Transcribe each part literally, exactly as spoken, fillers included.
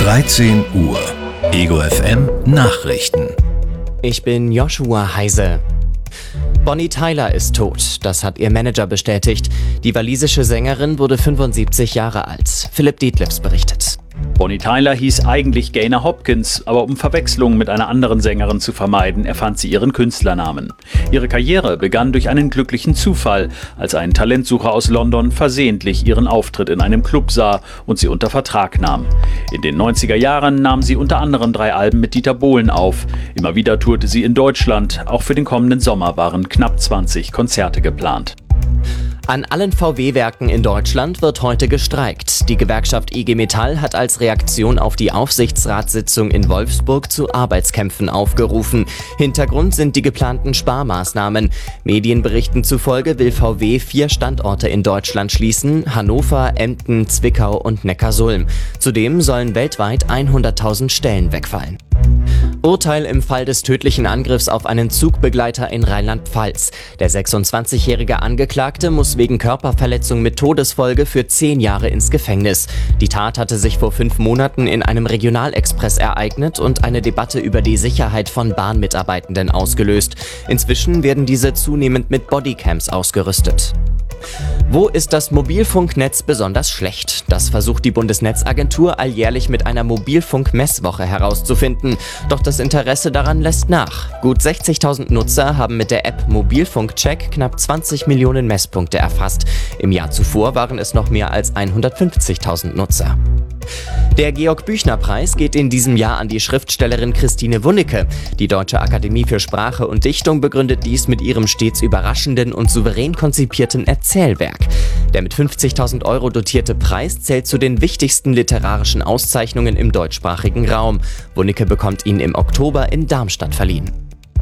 dreizehn Uhr. Ego F M Nachrichten. Ich bin Joshua Heise. Bonnie Tyler ist tot, das hat ihr Manager bestätigt. Die walisische Sängerin wurde fünfundsiebzig Jahre alt. Philipp Dietlips berichtet. Bonnie Tyler hieß eigentlich Gaynor Hopkins, aber um Verwechslungen mit einer anderen Sängerin zu vermeiden, erfand sie ihren Künstlernamen. Ihre Karriere begann durch einen glücklichen Zufall, als ein Talentsucher aus London versehentlich ihren Auftritt in einem Club sah und sie unter Vertrag nahm. In den neunziger Jahren nahm sie unter anderem drei Alben mit Dieter Bohlen auf. Immer wieder tourte sie in Deutschland. Auch für den kommenden Sommer waren knapp zwanzig Konzerte geplant. An allen V W-Werken in Deutschland wird heute gestreikt. Die Gewerkschaft I G Metall hat als Reaktion auf die Aufsichtsratssitzung in Wolfsburg zu Arbeitskämpfen aufgerufen. Hintergrund sind die geplanten Sparmaßnahmen. Medienberichten zufolge will V W vier Standorte in Deutschland schließen: Hannover, Emden, Zwickau und Neckarsulm. Zudem sollen weltweit hunderttausend Stellen wegfallen. Urteil im Fall des tödlichen Angriffs auf einen Zugbegleiter in Rheinland-Pfalz. Der sechsundzwanzigjährige Angeklagte muss wegen Körperverletzung mit Todesfolge für zehn Jahre ins Gefängnis. Die Tat hatte sich vor fünf Monaten in einem Regionalexpress ereignet und eine Debatte über die Sicherheit von Bahnmitarbeitenden ausgelöst. Inzwischen werden diese zunehmend mit Bodycams ausgerüstet. Wo ist das Mobilfunknetz besonders schlecht? Das versucht die Bundesnetzagentur alljährlich mit einer Mobilfunk-Messwoche herauszufinden. Doch das Interesse daran lässt nach. Gut sechzigtausend Nutzer haben mit der App Mobilfunkcheck knapp zwanzig Millionen Messpunkte erfasst. Im Jahr zuvor waren es noch mehr als hundertfünfzigtausend Nutzer. Der Georg-Büchner-Preis geht in diesem Jahr an die Schriftstellerin Christine Wunnecke. Die Deutsche Akademie für Sprache und Dichtung begründet dies mit ihrem stets überraschenden und souverän konzipierten Erzählwerk. Der mit fünfzigtausend Euro dotierte Preis zählt zu den wichtigsten literarischen Auszeichnungen im deutschsprachigen Raum. Wunnecke bekommt ihn im Oktober in Darmstadt verliehen.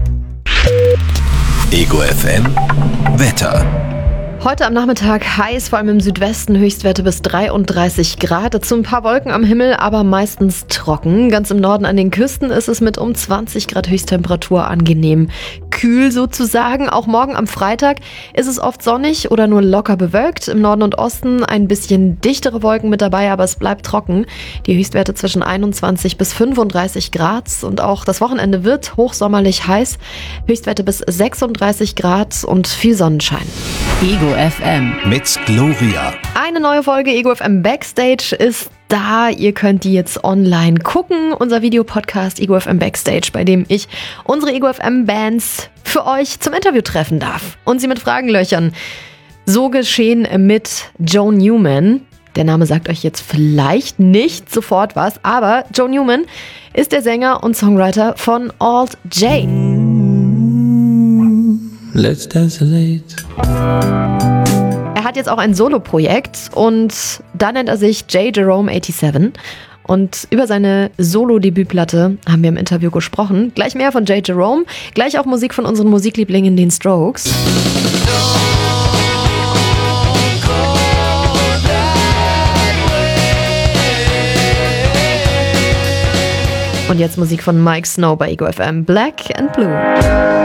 Ego F M Wetter. Heute am Nachmittag heiß, vor allem im Südwesten, Höchstwerte bis dreiunddreißig Grad. Dazu ein paar Wolken am Himmel, aber meistens trocken. Ganz im Norden an den Küsten ist es mit um zwanzig Grad Höchsttemperatur angenehm kühl sozusagen. Auch morgen am Freitag ist es oft sonnig oder nur locker bewölkt. Im Norden und Osten ein bisschen dichtere Wolken mit dabei, aber es bleibt trocken. Die Höchstwerte zwischen einundzwanzig bis fünfunddreißig Grad und auch das Wochenende wird hochsommerlich heiß. Höchstwerte bis sechsunddreißig Grad und viel Sonnenschein. Ego F M mit Gloria. Eine neue Folge Ego F M Backstage ist da. Ihr könnt die jetzt online gucken. Unser Videopodcast Ego F M Backstage, bei dem ich unsere Ego F M Bands für euch zum Interview treffen darf und sie mit Fragen löchern. So geschehen mit Joe Newman. Der Name sagt euch jetzt vielleicht nicht sofort was, aber Joe Newman ist der Sänger und Songwriter von Alt J. Let's dance late. Er hat jetzt auch ein Solo-Projekt und da nennt er sich J. Jerome siebenundachtzig. Und über seine Solo-Debütplatte haben wir im Interview gesprochen. Gleich mehr von J. Jerome, gleich auch Musik von unseren Musiklieblingen, den Strokes. Und jetzt Musik von Mike Snow bei Ego F M, Black and Blue.